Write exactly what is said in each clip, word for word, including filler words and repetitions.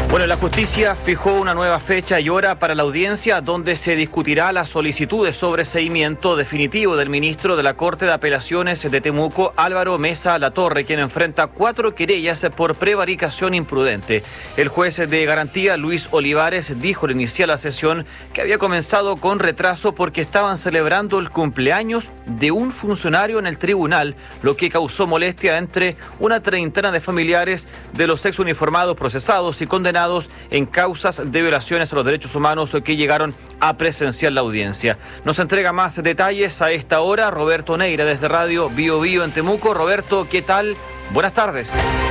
Bueno, la justicia fijó una nueva fecha y hora para la audiencia donde se discutirá la solicitud de sobreseimiento definitivo del ministro de la Corte de Apelaciones de Temuco, Álvaro Mesa Latorre, quien enfrenta cuatro querellas por prevaricación imprudente. El juez de garantía, Luis Olivares, dijo al iniciar la sesión que había comenzado con retraso porque estaban celebrando el cumpleaños de un funcionario en el tribunal, lo que causó molestia entre una treintena de familiares de los exuniformados procesados y condenados en causas de violaciones a los derechos humanos que llegaron a presenciar la audiencia. Nos entrega más detalles a esta hora Roberto Neira desde Radio Bio Bio en Temuco. Roberto, ¿qué tal? Buenas tardes.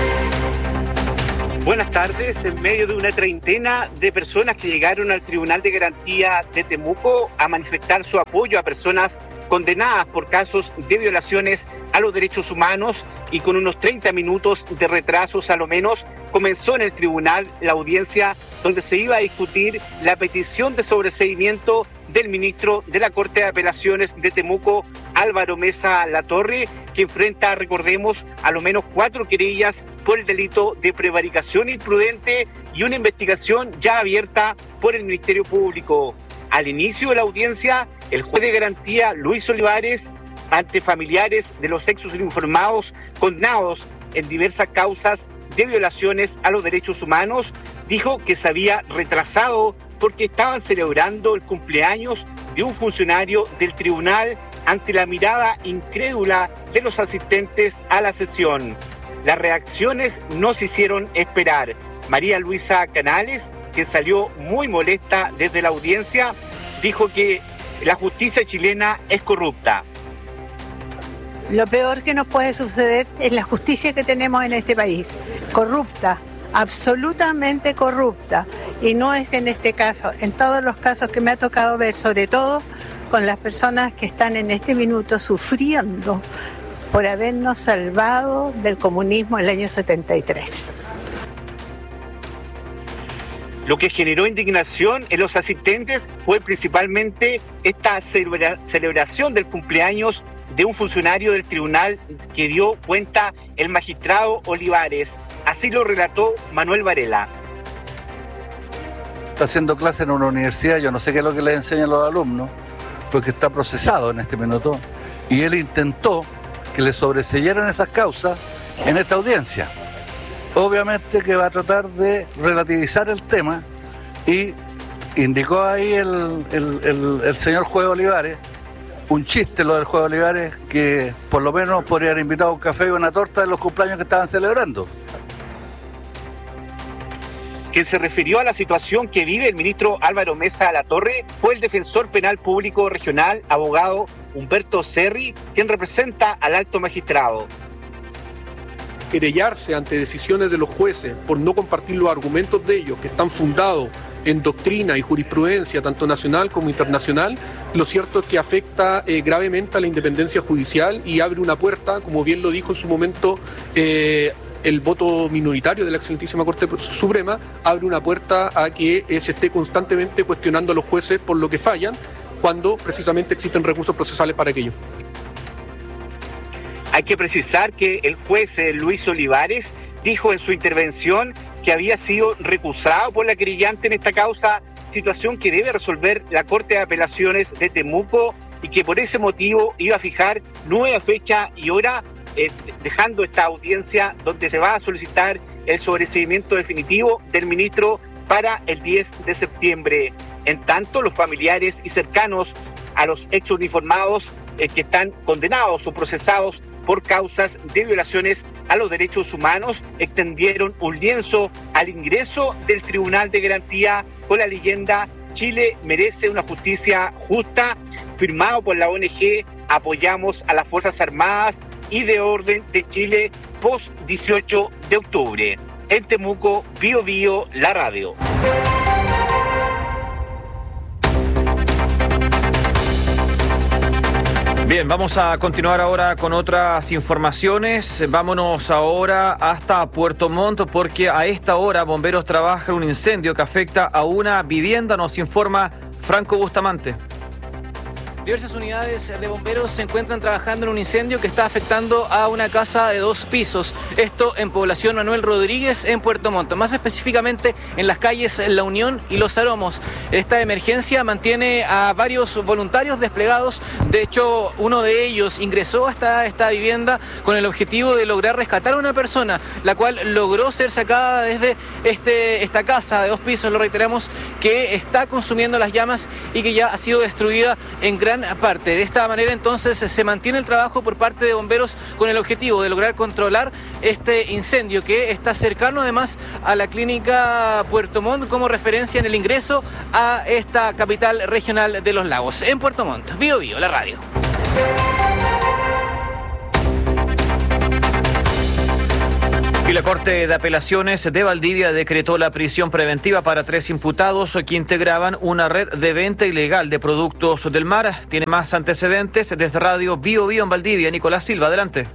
Buenas tardes. En medio de una treintena de personas que llegaron al Tribunal de Garantía de Temuco a manifestar su apoyo a personas condenadas por casos de violaciones a los derechos humanos y con unos treinta minutos de retrasos a lo menos, comenzó en el tribunal la audiencia donde se iba a discutir la petición de sobreseimiento del ministro de la Corte de Apelaciones de Temuco, Álvaro Mesa Latorre, que enfrenta, recordemos, a lo menos cuatro querellas por el delito de prevaricación imprudente y una investigación ya abierta por el Ministerio Público. Al inicio de la audiencia, el juez de garantía, Luis Olivares, ante familiares de los exos informados condenados en diversas causas de violaciones a los derechos humanos, dijo que se había retrasado porque estaban celebrando el cumpleaños de un funcionario del tribunal ante la mirada incrédula de los asistentes a la sesión. Las reacciones no se hicieron esperar. María Luisa Canales, que salió muy molesta desde la audiencia, dijo que la justicia chilena es corrupta. Lo peor que nos puede suceder es la justicia que tenemos en este país, corrupta, absolutamente corrupta, y no es en este caso, en todos los casos que me ha tocado ver, sobre todo con las personas que están en este minuto sufriendo por habernos salvado del comunismo en el año setenta y tres. Lo que generó indignación en los asistentes fue principalmente esta celebra- celebración del cumpleaños de un funcionario del tribunal que dio cuenta el magistrado Olivares. Así lo relató Manuel Varela. Está haciendo clase en una universidad, yo no sé qué es lo que le enseñan los alumnos, porque está procesado en este minuto, y él intentó que le sobreseyeran esas causas en esta audiencia. Obviamente que va a tratar de relativizar el tema y indicó ahí el, el, el, el señor juez Olivares, un chiste lo del juez Olivares, que por lo menos podría haber invitado un café y una torta de los cumpleaños que estaban celebrando. Quien se refirió a la situación que vive el ministro Álvaro Mesa Latorre fue el defensor penal público regional, abogado Humberto Serri, quien representa al alto magistrado. Querellarse ante decisiones de los jueces por no compartir los argumentos de ellos, que están fundados en doctrina y jurisprudencia, tanto nacional como internacional, lo cierto es que afecta eh, gravemente a la independencia judicial y abre una puerta, como bien lo dijo en su momento eh, el voto minoritario de la excelentísima Corte Suprema, abre una puerta a que eh, se esté constantemente cuestionando a los jueces por lo que fallan, cuando precisamente existen recursos procesales para aquello. Hay que precisar que el juez eh, Luis Olivares dijo en su intervención que había sido recusado por la querellante en esta causa, situación que debe resolver la Corte de Apelaciones de Temuco y que por ese motivo iba a fijar nueva fecha y hora, eh, dejando esta audiencia donde se va a solicitar el sobreseimiento definitivo del ministro para el diez de septiembre. En tanto, los familiares y cercanos a los exuniformados eh, que están condenados o procesados por causas de violaciones a los derechos humanos, extendieron un lienzo al ingreso del Tribunal de Garantía con la leyenda "Chile merece una justicia justa", firmado por la O N G Apoyamos a las Fuerzas Armadas y de Orden de Chile post dieciocho de octubre. En Temuco, Bio Bio, la radio. Bien, vamos a continuar ahora con otras informaciones. Vámonos ahora hasta Puerto Montt porque a esta hora bomberos trabajan un incendio que afecta a una vivienda, nos informa Franco Bustamante. Diversas unidades de bomberos se encuentran trabajando en un incendio que está afectando a una casa de dos pisos. Esto en población Manuel Rodríguez, en Puerto Montt, más específicamente en las calles La Unión y Los Aromos. Esta emergencia mantiene a varios voluntarios desplegados. De hecho, uno de ellos ingresó hasta esta vivienda con el objetivo de lograr rescatar a una persona, la cual logró ser sacada desde este, esta casa de dos pisos, lo reiteramos, que está consumiendo las llamas y que ya ha sido destruida en gran parte. De esta manera entonces se mantiene el trabajo por parte de bomberos con el objetivo de lograr controlar este incendio que está cercano además a la clínica Puerto Montt como referencia en el ingreso a esta capital regional de los lagos. En Puerto Montt, Bío Bío, la radio. Y la Corte de Apelaciones de Valdivia decretó la prisión preventiva para tres imputados que integraban una red de venta ilegal de productos del mar. Tiene más antecedentes desde Radio Bío Bío en Valdivia. Nicolás Silva, adelante.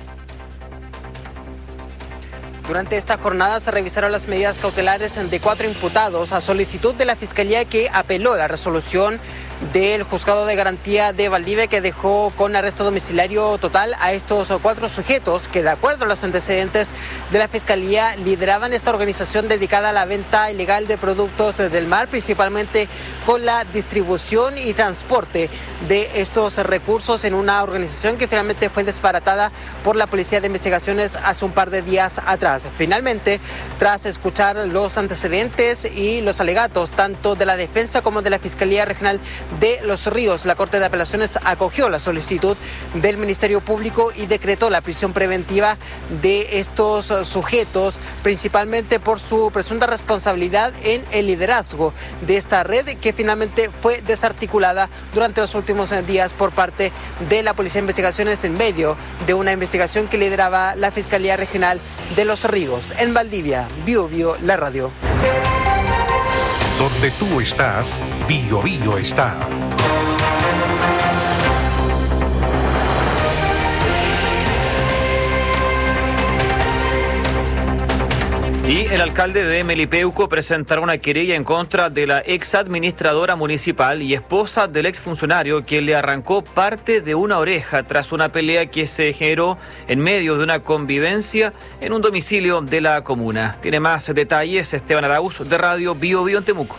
Durante esta jornada se revisaron las medidas cautelares de cuatro imputados a solicitud de la Fiscalía, que apeló la resolución del Juzgado de Garantía de Valdivia, que dejó con arresto domiciliario total a estos cuatro sujetos que, de acuerdo a los antecedentes de la Fiscalía, lideraban esta organización dedicada a la venta ilegal de productos del mar, principalmente con la distribución y transporte de estos recursos en una organización que finalmente fue desbaratada por la Policía de Investigaciones hace un par de días atrás. Finalmente, tras escuchar los antecedentes y los alegatos tanto de la defensa como de la Fiscalía Regional de Los Ríos, la Corte de Apelaciones acogió la solicitud del Ministerio Público y decretó la prisión preventiva de estos sujetos, principalmente por su presunta responsabilidad en el liderazgo de esta red, que finalmente fue desarticulada durante los últimos días por parte de la Policía de Investigaciones en medio de una investigación que lideraba la Fiscalía Regional de Los Ríos. En Valdivia, Bío Bío, la radio. Donde tú estás, Bío Bío está. Y el alcalde de Melipeuco presentará una querella en contra de la ex administradora municipal y esposa del exfuncionario, que le arrancó parte de una oreja tras una pelea que se generó en medio de una convivencia en un domicilio de la comuna. Tiene más detalles Esteban Arauz, de Radio Bío Bío en Temuco.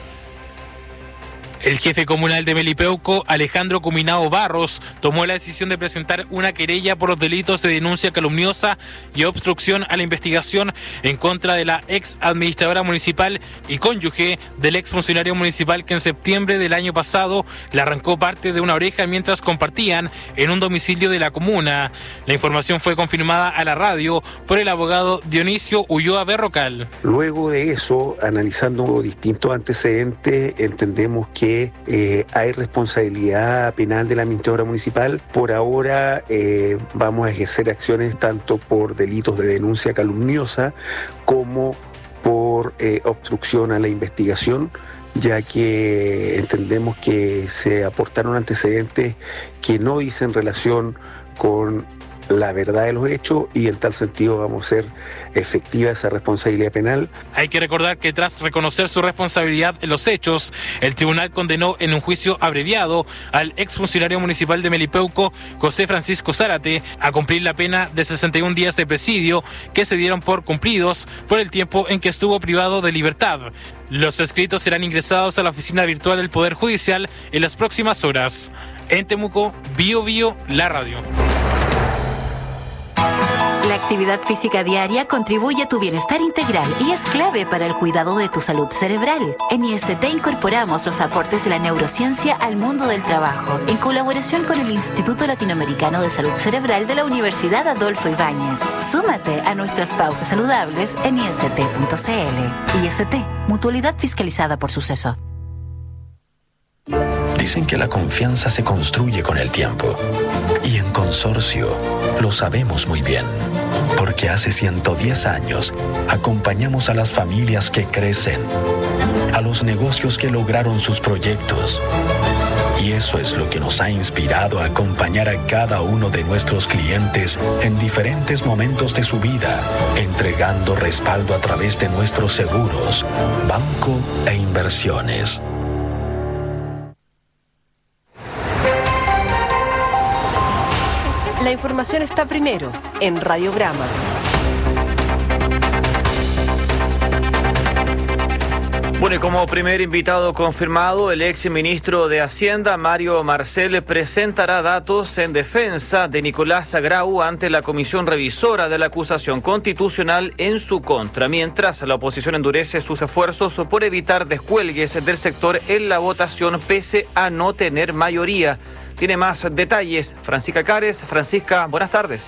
El jefe comunal de Melipeuco, Alejandro Cuminao Barros, tomó la decisión de presentar una querella por los delitos de denuncia calumniosa y obstrucción a la investigación en contra de la ex administradora municipal y cónyuge del ex funcionario municipal, que en septiembre del año pasado le arrancó parte de una oreja mientras compartían en un domicilio de la comuna. La información fue confirmada a la radio por el abogado Dionisio Ulloa Berrocal. Luego de eso, analizando distintos antecedentes, entendemos que Eh, hay responsabilidad penal de la administradora municipal. Por ahora eh, vamos a ejercer acciones tanto por delitos de denuncia calumniosa como por eh, obstrucción a la investigación, ya que entendemos que se aportaron antecedentes que no dicen relación con la verdad de los hechos, y en tal sentido vamos a hacer efectiva esa responsabilidad penal. Hay que recordar que tras reconocer su responsabilidad en los hechos, el tribunal condenó en un juicio abreviado al exfuncionario municipal de Melipeuco, José Francisco Zárate, a cumplir la pena de sesenta y un días de presidio que se dieron por cumplidos por el tiempo en que estuvo privado de libertad. Los escritos serán ingresados a la oficina virtual del Poder Judicial en las próximas horas. En Temuco, Bío Bío, la radio. La actividad física diaria contribuye a tu bienestar integral y es clave para el cuidado de tu salud cerebral. En I S T incorporamos los aportes de la neurociencia al mundo del trabajo, en colaboración con el Instituto Latinoamericano de Salud Cerebral de la Universidad Adolfo Ibáñez. Súmate a nuestras pausas saludables en I S T punto C L. I S T, mutualidad fiscalizada por Suceso. Dicen que la confianza se construye con el tiempo. Y en Consorcio lo sabemos muy bien. Porque hace ciento diez años acompañamos a las familias que crecen, a los negocios que lograron sus proyectos. Y eso es lo que nos ha inspirado a acompañar a cada uno de nuestros clientes en diferentes momentos de su vida, entregando respaldo a través de nuestros seguros, banco e inversiones. La información está primero en Radiograma. Bueno, y como primer invitado confirmado, el ex ministro de Hacienda, Mario Marcel, presentará datos en defensa de Nicolás Grau ante la comisión revisora de la acusación constitucional en su contra, mientras la oposición endurece sus esfuerzos por evitar descuelgues del sector en la votación pese a no tener mayoría. Tiene más detalles Francisca Cares. Francisca, buenas tardes.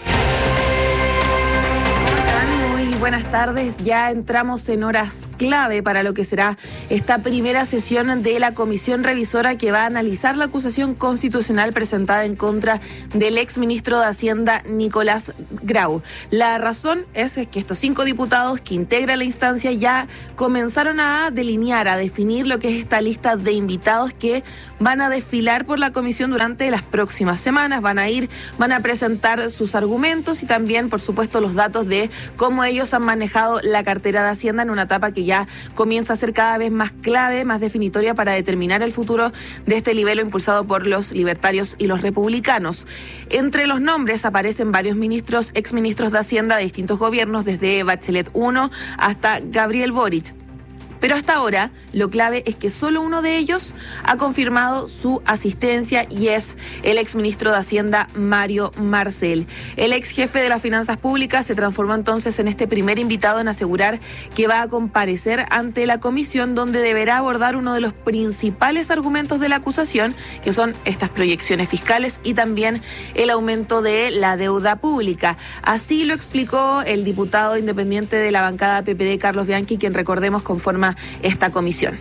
Buenas tardes, ya entramos en horas clave para lo que será esta primera sesión de la comisión revisora que va a analizar la acusación constitucional presentada en contra del exministro de Hacienda Nicolás Grau. La razón es que estos cinco diputados que integran la instancia ya comenzaron a delinear, a definir lo que es esta lista de invitados que van a desfilar por la comisión durante las próximas semanas, van a ir, van a presentar sus argumentos y también, por supuesto, los datos de cómo ellos han manejado la cartera de Hacienda en una etapa que ya comienza a ser cada vez más clave, más definitoria para determinar el futuro de este libelo impulsado por los libertarios y los republicanos. Entre los nombres aparecen varios ministros, exministros de Hacienda de distintos gobiernos, desde Bachelet uno hasta Gabriel Boric. Pero hasta ahora lo clave es que solo uno de ellos ha confirmado su asistencia y es el exministro de Hacienda, Mario Marcel. El ex jefe de las finanzas públicas se transformó entonces en este primer invitado en asegurar que va a comparecer ante la comisión, donde deberá abordar uno de los principales argumentos de la acusación, que son estas proyecciones fiscales y también el aumento de la deuda pública. Así lo explicó el diputado independiente de la bancada P P D, Carlos Bianchi, quien, recordemos, conforma esta comisión.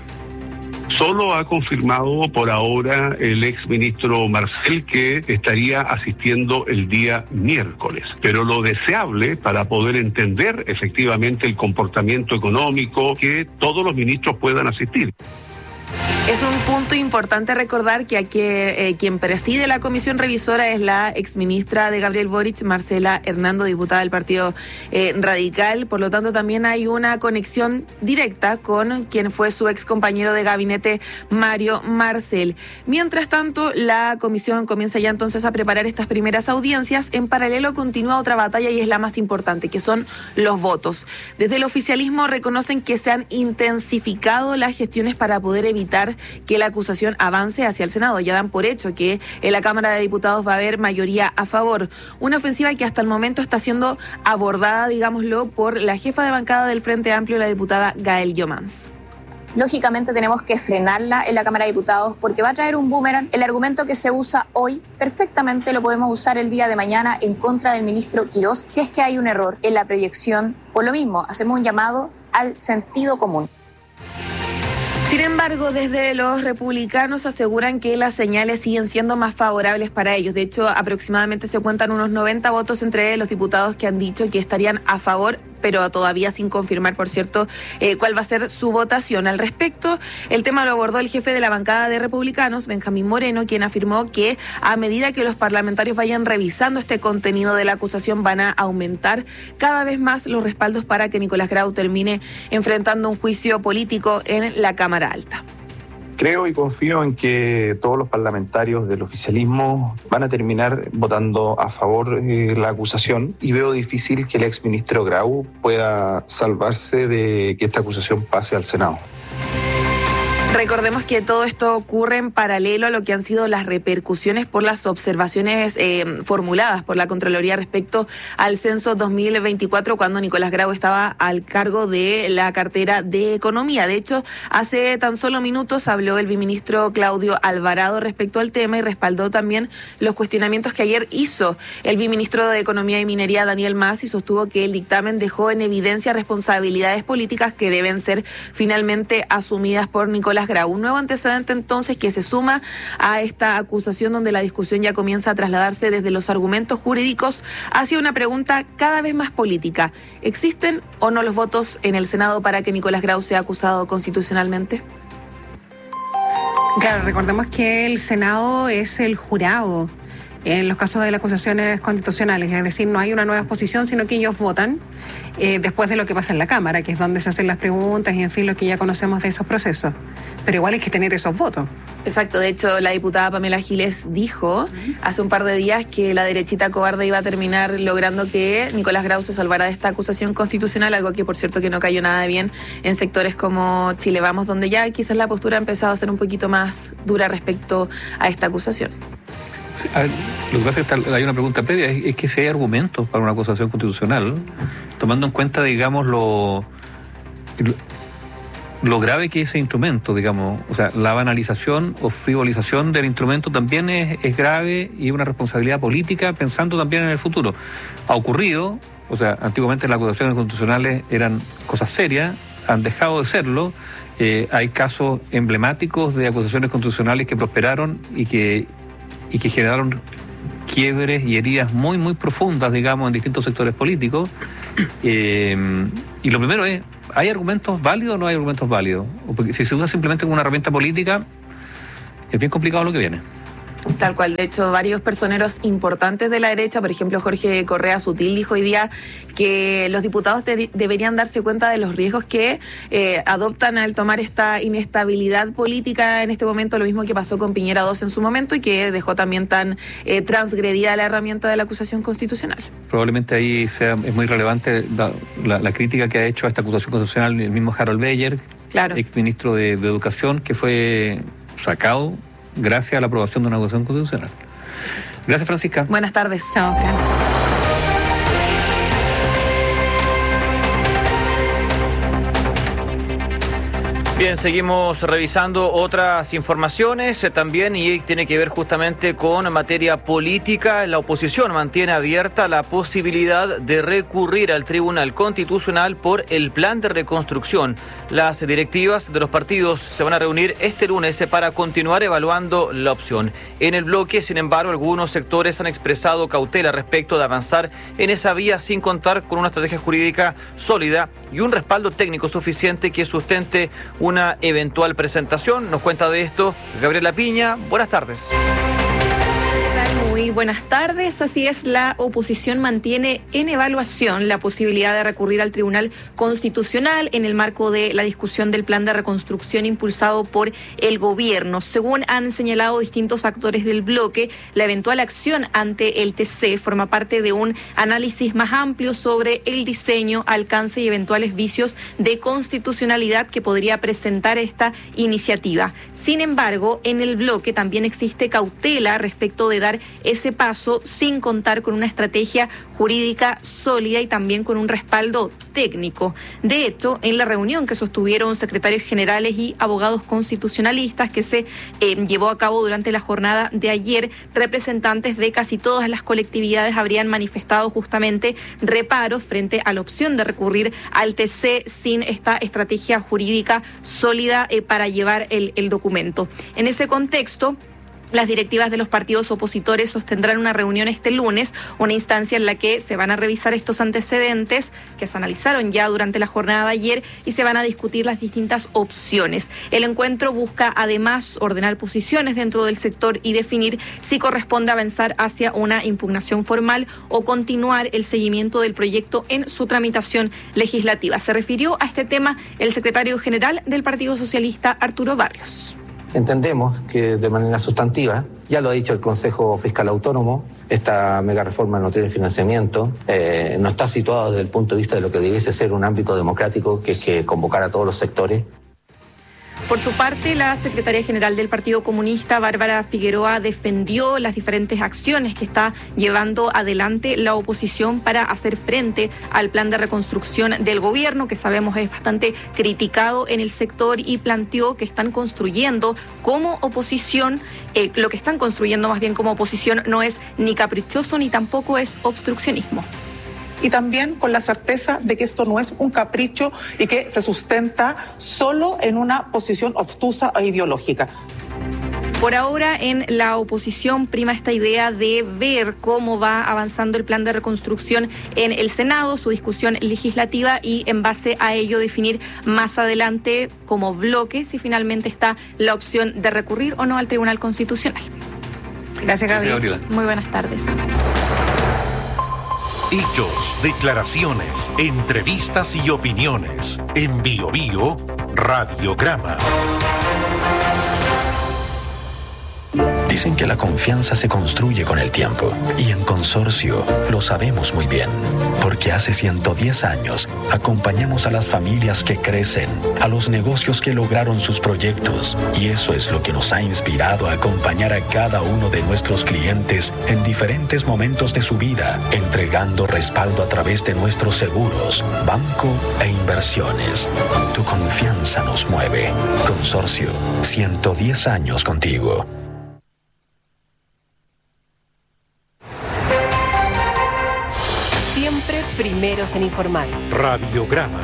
Solo ha confirmado por ahora el ex ministro Marcel que estaría asistiendo el día miércoles. Pero lo deseable para poder entender efectivamente el comportamiento económico, que todos los ministros puedan asistir. Es un punto importante recordar que aquí, eh, quien preside la comisión revisora es la exministra de Gabriel Boric, Marcela Hernando, diputada del Partido eh, Radical. Por lo tanto, también hay una conexión directa con quien fue su ex compañero de gabinete, Mario Marcel. Mientras tanto, la comisión comienza ya entonces a preparar estas primeras audiencias. En paralelo continúa otra batalla y es la más importante, que son los votos. Desde el oficialismo reconocen que se han intensificado las gestiones para poder evitar que la acusación avance hacia el Senado. Ya dan por hecho que en la Cámara de Diputados va a haber mayoría a favor. Una ofensiva que hasta el momento está siendo abordada, digámoslo, por la jefa de bancada del Frente Amplio, la diputada Gael Llomans. Lógicamente tenemos que frenarla en la Cámara de Diputados porque va a traer un boomerang. El argumento que se usa hoy perfectamente lo podemos usar el día de mañana en contra del ministro Quirós si es que hay un error en la proyección. Por lo mismo, hacemos un llamado al sentido común. Sin embargo, desde los republicanos aseguran que las señales siguen siendo más favorables para ellos. De hecho, aproximadamente se cuentan unos noventa votos entre los diputados que han dicho que estarían a favor, pero todavía sin confirmar, por cierto, eh, cuál va a ser su votación. Al respecto, el tema lo abordó el jefe de la bancada de republicanos, Benjamín Moreno, quien afirmó que a medida que los parlamentarios vayan revisando este contenido de la acusación, van a aumentar cada vez más los respaldos para que Nicolás Grau termine enfrentando un juicio político en la Cámara Alta. Creo y confío en que todos los parlamentarios del oficialismo van a terminar votando a favor de la acusación y veo difícil que el exministro Grau pueda salvarse de que esta acusación pase al Senado. Recordemos que todo esto ocurre en paralelo a lo que han sido las repercusiones por las observaciones eh, formuladas por la Contraloría respecto al censo dos mil veinticuatro, cuando Nicolás Grau estaba al cargo de la cartera de Economía. De hecho, hace tan solo minutos habló el viceministro Claudio Alvarado respecto al tema y respaldó también los cuestionamientos que ayer hizo el viceministro de Economía y Minería, Daniel Mas, y sostuvo que el dictamen dejó en evidencia responsabilidades políticas que deben ser finalmente asumidas por Nicolás Grau. Un nuevo antecedente entonces que se suma a esta acusación, donde la discusión ya comienza a trasladarse desde los argumentos jurídicos hacia una pregunta cada vez más política. ¿Existen o no los votos en el Senado para que Nicolás Grau sea acusado constitucionalmente? Claro, recordemos que el Senado es el jurado en los casos de las acusaciones constitucionales, es decir, no hay una nueva exposición, sino que ellos votan eh, después de lo que pasa en la Cámara, que es donde se hacen las preguntas y en fin, lo que ya conocemos de esos procesos. Pero igual hay que tener esos votos. Exacto, de hecho la diputada Pamela Giles dijo uh-huh. hace un par de días que la derechita cobarde iba a terminar logrando que Nicolás Grau se salvara de esta acusación constitucional, algo que por cierto que no cayó nada bien en sectores como Chile Vamos, donde ya quizás la postura ha empezado a ser un poquito más dura respecto a esta acusación. Sí, a ver, lo que pasa es que hay una pregunta previa, es, es que si hay argumentos para una acusación constitucional, tomando en cuenta, digamos, lo, lo, lo grave que es ese instrumento, digamos, o sea, la banalización o frivolización del instrumento también es, es grave y es una responsabilidad política pensando también en el futuro. Ha ocurrido, o sea, antiguamente las acusaciones constitucionales eran cosas serias, han dejado de serlo, eh, hay casos emblemáticos de acusaciones constitucionales que prosperaron y que y que generaron quiebres y heridas muy, muy profundas, digamos, en distintos sectores políticos. Eh, y lo primero es, ¿hay argumentos válidos o no hay argumentos válidos? Porque si se usa simplemente como una herramienta política, es bien complicado lo que viene. Tal cual, de hecho, varios personeros importantes de la derecha, por ejemplo, Jorge Correa Sutil, dijo hoy día que los diputados de- deberían darse cuenta de los riesgos que eh, adoptan al tomar esta inestabilidad política en este momento, lo mismo que pasó con Piñera dos en su momento y que dejó también tan eh, transgredida la herramienta de la acusación constitucional. Probablemente ahí sea, es muy relevante la, la, la crítica que ha hecho a esta acusación constitucional el mismo Harold Beyer, claro. exministro de, de Educación, que fue sacado gracias a la aprobación de una acusación constitucional. Gracias, Francisca. Buenas tardes. Chao, Fran. Bien, seguimos revisando otras informaciones eh, también y tiene que ver justamente con materia política. La oposición mantiene abierta la posibilidad de recurrir al Tribunal Constitucional por el plan de reconstrucción. Las directivas de los partidos se van a reunir este lunes para continuar evaluando la opción. En el bloque, sin embargo, algunos sectores han expresado cautela respecto de avanzar en esa vía sin contar con una estrategia jurídica sólida y un respaldo técnico suficiente que sustente una una eventual presentación. Nos cuenta de esto Gabriela Piña. Buenas tardes. Muy buenas tardes. Así es, la oposición mantiene en evaluación la posibilidad de recurrir al Tribunal Constitucional en el marco de la discusión del plan de reconstrucción impulsado por el gobierno. Según han señalado distintos actores del bloque, la eventual acción ante el T C forma parte de un análisis más amplio sobre el diseño, alcance y eventuales vicios de constitucionalidad que podría presentar esta iniciativa. Sin embargo, en el bloque también existe cautela respecto de dar ese paso sin contar con una estrategia jurídica sólida y también con un respaldo técnico. De hecho, en la reunión que sostuvieron secretarios generales y abogados constitucionalistas que se eh, llevó a cabo durante la jornada de ayer, representantes de casi todas las colectividades habrían manifestado justamente reparos frente a la opción de recurrir al T C sin esta estrategia jurídica sólida eh, para llevar el, el documento. En ese contexto, las directivas de los partidos opositores sostendrán una reunión este lunes, una instancia en la que se van a revisar estos antecedentes que se analizaron ya durante la jornada de ayer y se van a discutir las distintas opciones. El encuentro busca además ordenar posiciones dentro del sector y definir si corresponde avanzar hacia una impugnación formal o continuar el seguimiento del proyecto en su tramitación legislativa. Se refirió a este tema el secretario general del Partido Socialista, Arturo Barrios. Entendemos que de manera sustantiva, ya lo ha dicho el Consejo Fiscal Autónomo, esta mega reforma no tiene financiamiento, eh, no está situada desde el punto de vista de lo que debiese ser un ámbito democrático, que es que convocar a todos los sectores. Por su parte, la secretaria general del Partido Comunista, Bárbara Figueroa, defendió las diferentes acciones que está llevando adelante la oposición para hacer frente al plan de reconstrucción del gobierno, que sabemos es bastante criticado en el sector, y planteó que están construyendo como oposición, eh, lo que están construyendo más bien como oposición no es ni caprichoso ni tampoco es obstruccionismo. Y también con la certeza de que esto no es un capricho y que se sustenta solo en una posición obtusa e ideológica. Por ahora, en la oposición prima esta idea de ver cómo va avanzando el plan de reconstrucción en el Senado, su discusión legislativa, y en base a ello definir más adelante como bloque si finalmente está la opción de recurrir o no al Tribunal Constitucional. Gracias, Gaby. Gracias, Gabriela. Muy buenas tardes. Hechos, declaraciones, entrevistas y opiniones. En Bio Bio, Radiograma. Dicen que la confianza se construye con el tiempo y en Consorcio lo sabemos muy bien, porque hace ciento diez años acompañamos a las familias que crecen, a los negocios que lograron sus proyectos, y eso es lo que nos ha inspirado a acompañar a cada uno de nuestros clientes en diferentes momentos de su vida, entregando respaldo a través de nuestros seguros, banco e inversiones. Tu confianza nos mueve. Consorcio, ciento diez años contigo. Siempre primeros en informar. Radiograma.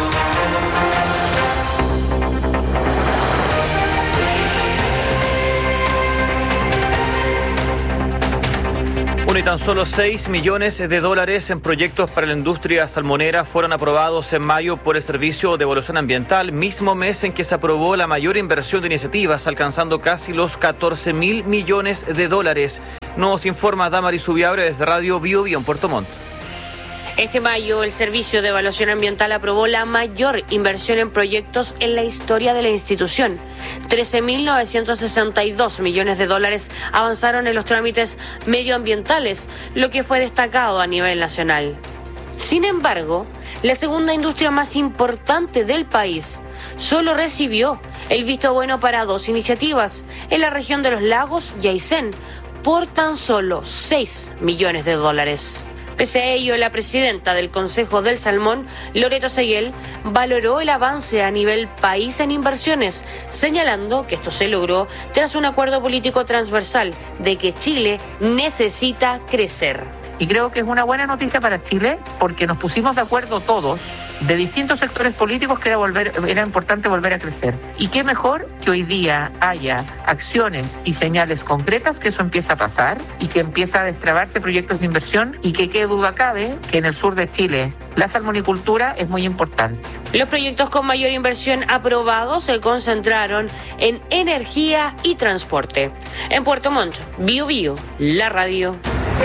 Bueno, y tan solo seis millones de dólares en proyectos para la industria salmonera fueron aprobados en mayo por el Servicio de Evaluación Ambiental, mismo mes en que se aprobó la mayor inversión de iniciativas, alcanzando casi los catorce mil millones de dólares. Nos informa Damaris Subiabre desde Radio Bio Bio en Puerto Montt. Este mayo, el Servicio de Evaluación Ambiental aprobó la mayor inversión en proyectos en la historia de la institución. trece mil novecientos sesenta y dos millones de dólares avanzaron en los trámites medioambientales, lo que fue destacado a nivel nacional. Sin embargo, la segunda industria más importante del país solo recibió el visto bueno para dos iniciativas en la región de los lagos y Aysén, por tan solo seis millones de dólares. Pese a ello, la presidenta del Consejo del Salmón, Loreto Seguel, valoró el avance a nivel país en inversiones, señalando que esto se logró tras un acuerdo político transversal de que Chile necesita crecer. Y creo que es una buena noticia para Chile porque nos pusimos de acuerdo todos, de distintos sectores políticos, que era, volver, era importante volver a crecer. Y qué mejor que hoy día haya acciones y señales concretas que eso empieza a pasar y que empieza a destrabarse proyectos de inversión, y que qué duda cabe que en el sur de Chile la salmonicultura es muy importante. Los proyectos con mayor inversión aprobados se concentraron en energía y transporte. En Puerto Montt, Bio Bio, la radio.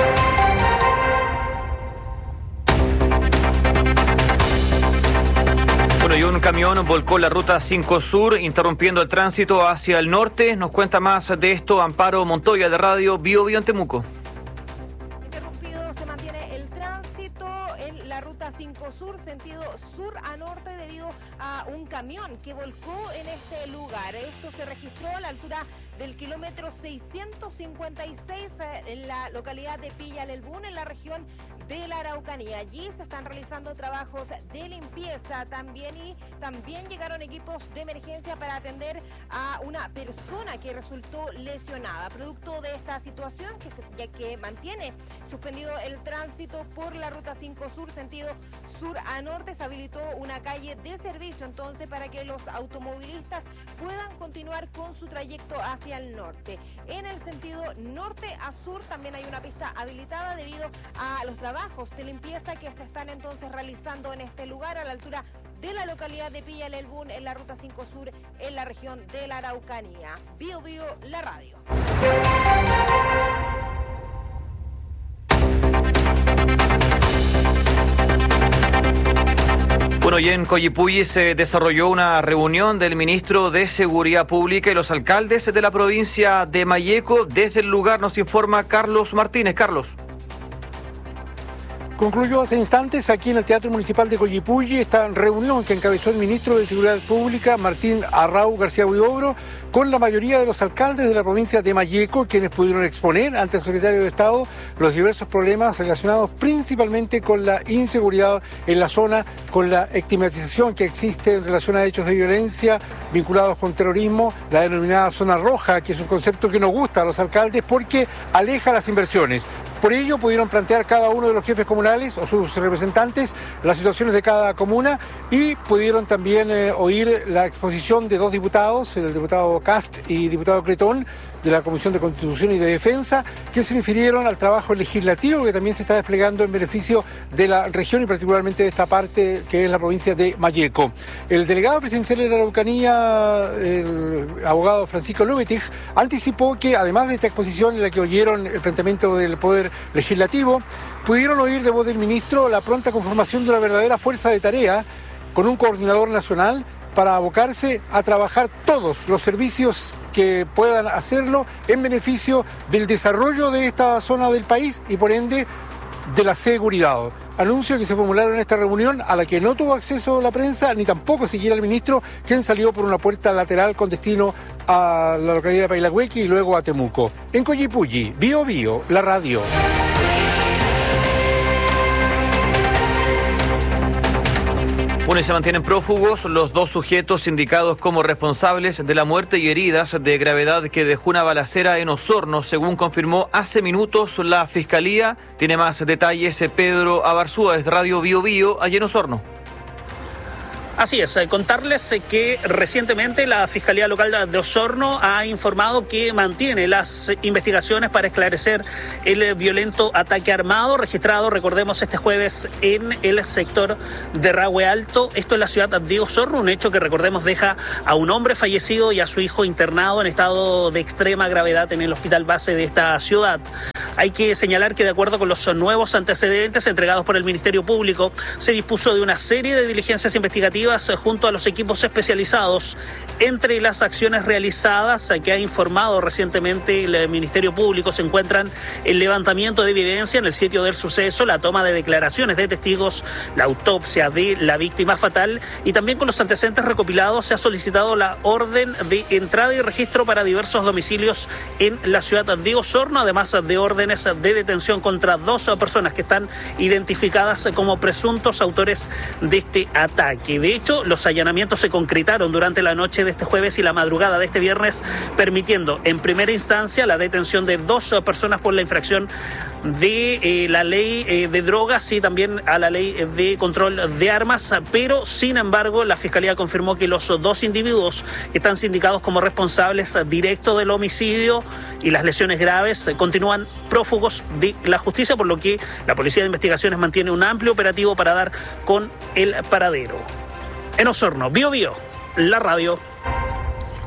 Y un camión volcó la ruta cinco Sur, interrumpiendo el tránsito hacia el norte. Nos cuenta más de esto Amparo Montoya de Radio Bio Bio en Temuco. Interrumpido se mantiene el tránsito en la ruta cinco Sur, sentido sur a norte, debido a un camión que volcó en este lugar. Esto se registró a la altura del kilómetro seiscientos cincuenta y seis en la localidad de Pilla Lelbún, en la región de la Araucanía. Allí se están realizando trabajos de limpieza también, y también llegaron equipos de emergencia para atender a una persona que resultó lesionada. Producto de esta situación, que se, ya que mantiene suspendido el tránsito por la ruta cinco Sur, sentido sur a norte, se habilitó una calle de servicio entonces para que los automovilistas puedan continuar con su trayecto hacia el norte. En el sentido norte a sur también hay una pista habilitada debido a los trabajos de limpieza que se están entonces realizando en este lugar a la altura de la localidad de Pilla Lelbún, en la ruta cinco Sur, en la región de la Araucanía. Bio Bio, la radio. Bueno, y en Coyipulli se desarrolló una reunión del ministro de Seguridad Pública y los alcaldes de la provincia de Malleco. Desde el lugar nos informa Carlos Martínez. Carlos. Concluyó hace instantes aquí en el Teatro Municipal de Coyipulli esta reunión que encabezó el ministro de Seguridad Pública, Martín Arrau García Huidobro, con la mayoría de los alcaldes de la provincia de Malleco, quienes pudieron exponer ante el secretario de Estado los diversos problemas relacionados principalmente con la inseguridad en la zona, con la estigmatización que existe en relación a hechos de violencia vinculados con terrorismo, la denominada zona roja, que es un concepto que nos gusta a los alcaldes porque aleja las inversiones. Por ello pudieron plantear cada uno de los jefes comunales o sus representantes las situaciones de cada comuna, y pudieron también eh, oír la exposición de dos diputados, el diputado Cast y diputado Cretón, de la Comisión de Constitución y de Defensa, que se refirieron al trabajo legislativo que también se está desplegando en beneficio de la región y particularmente de esta parte que es la provincia de Malleco. El delegado presidencial de la Araucanía, el abogado Francisco Lubetich, anticipó que además de esta exposición en la que oyeron el planteamiento del Poder Legislativo, pudieron oír de voz del ministro la pronta conformación de una verdadera fuerza de tarea con un coordinador nacional para abocarse a trabajar todos los servicios que puedan hacerlo en beneficio del desarrollo de esta zona del país y por ende de la seguridad. Anuncios que se formularon en esta reunión a la que no tuvo acceso la prensa ni tampoco siquiera el ministro, quien salió por una puerta lateral con destino a la localidad de Pailagüequi y luego a Temuco. En Collipulli, Bio Bio, la radio. Bueno, y se mantienen prófugos los dos sujetos indicados como responsables de la muerte y heridas de gravedad que dejó una balacera en Osorno, según confirmó hace minutos la Fiscalía. Tiene más detalles Pedro Abarzúa, desde Radio Bio Bio, allí en Osorno. Así es, contarles que recientemente la Fiscalía Local de Osorno ha informado que mantiene las investigaciones para esclarecer el violento ataque armado registrado, recordemos, este jueves en el sector de Rahue Alto, esto en la ciudad de Osorno, un hecho que, recordemos, deja a un hombre fallecido y a su hijo internado en estado de extrema gravedad en el hospital base de esta ciudad. Hay que señalar que, de acuerdo con los nuevos antecedentes entregados por el Ministerio Público, se dispuso de una serie de diligencias investigativas junto a los equipos especializados. Entre las acciones realizadas que ha informado recientemente el Ministerio Público se encuentran el levantamiento de evidencia en el sitio del suceso, la toma de declaraciones de testigos, la autopsia de la víctima fatal, y también con los antecedentes recopilados se ha solicitado la orden de entrada y registro para diversos domicilios en la ciudad de Osorno, además de órdenes de detención contra dos personas que están identificadas como presuntos autores de este ataque. De hecho, los allanamientos se concretaron durante la noche de este jueves y la madrugada de este viernes, permitiendo en primera instancia la detención de dos personas por la infracción de eh, la ley eh, de drogas y también a la ley de control de armas, pero sin embargo la Fiscalía confirmó que los dos individuos que están sindicados como responsables directos del homicidio y las lesiones graves continúan prófugos de la justicia, por lo que la Policía de Investigaciones mantiene un amplio operativo para dar con el paradero. En Osorno, Bio Bio, la radio.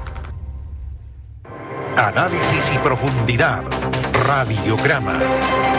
Análisis y profundidad. Radiograma.